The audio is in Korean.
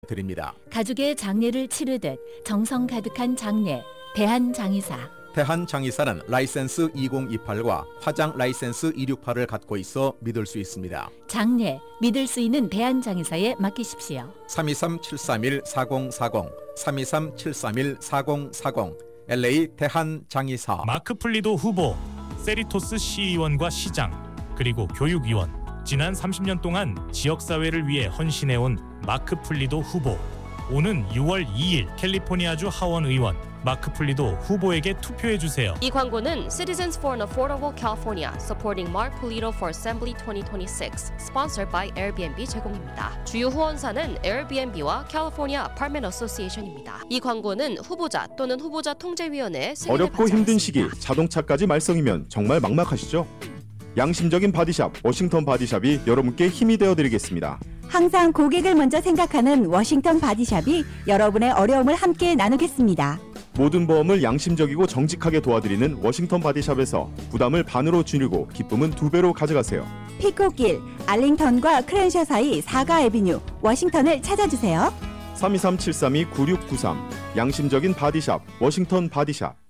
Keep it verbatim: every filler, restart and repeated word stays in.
드립니다. 가족의 장례를 치르듯 정성 가득한 장례, 대한장의사. 대한장의사는 라이센스 이공이팔과 화장 라이센스 이육팔을 갖고 있어 믿을 수 있습니다. 장례, 믿을 수 있는 대한장의사에 맡기십시오. 삼이삼 칠삼일 사공사공, 삼이삼 칠삼일 사공사공, 엘에이 대한장의사. 마크 플리도 후보, 세리토스 시의원과 시장, 그리고 교육위원, 지난 삼십 년 동안 지역사회를 위해 헌신해온 마크 플리도 후보. 오는 유월 이일 캘리포니아주 하원 의원 마크 플리도 후보에게 투표해주세요. 이 광고는 Citizens for an Affordable California Supporting Mark Polito for Assembly 이천이십육 Sponsored by 에어비앤비 제공입니다. 주요 후원사는 에어비앤비와 캘리포니아 아파트먼트 어소시에이션입니다. 이 광고는 후보자 또는 후보자 통제위원회 승인을 어렵고 받지 힘든 않습니다. 시기 자동차까지 말썽이면 정말 막막하시죠? 양심적인 바디샵 워싱턴 바디샵이 여러분께 힘이 되어드리겠습니다. 항상 고객을 먼저 생각하는 워싱턴 바디샵이 여러분의 어려움을 함께 나누겠습니다. 모든 보험을 양심적이고 정직하게 도와드리는 워싱턴 바디샵에서 부담을 반으로 줄이고 기쁨은 두 배로 가져가세요. 피코길, 알링턴과 크랜셔 사이 사가 애비뉴, 워싱턴을 찾아주세요. 삼이삼 칠삼이 구육구삼 양심적인 바디샵 워싱턴 바디샵.